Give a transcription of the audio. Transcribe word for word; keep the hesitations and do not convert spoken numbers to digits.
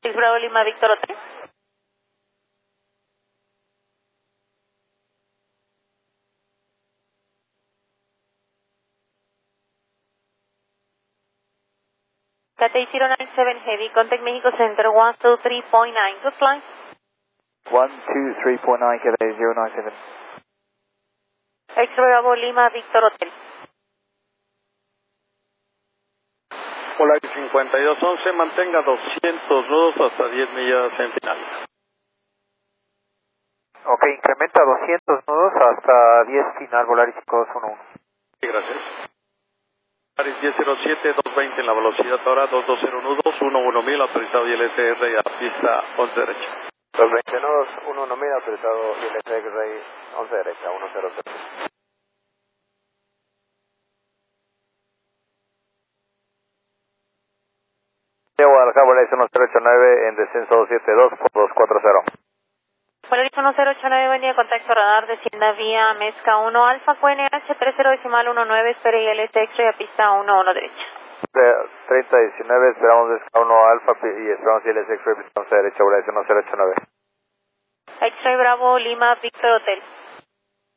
seis Bravo Lima Víctor Hotel. Cathay zero nine seven Heavy, contact Mexico Center one two three point nine, good flight. one two three point nine, Cathay zero nine seven. X-Ray Bravo Lima Víctor Hotel. Hola, cincuenta y dos once, mantenga doscientos nudos hasta diez millas en final. Ok, incrementa doscientos nudos hasta diez final, Volaris cinco dos uno uno. Sí, gracias. Volaris diez cero siete, dos veinte en la velocidad ahora, dos dos cero nudos, uno uno mil, autorizado y L T R a pista once derecha. dos veinte nudos, uno uno mil, autorizado y L T R once derecha, uno cero cero. Guadalajara, Volaris uno cero ocho nueve en descenso dos siete dos por dos cuatro cero. Volaris uno cero ocho nueve, buen día, contacto radar, descienda vía Mezca uno, Alfa Q N H tres cero decimal uno nueve, espere y L T X-Ray a pista uno uno derecha. treinta diecinueve, esperamos Mezca uno Alfa y esperamos y L T X-Ray pista once derecha, Volaris uno cero ocho nueve. X-Ray Bravo Lima Víctor Hotel.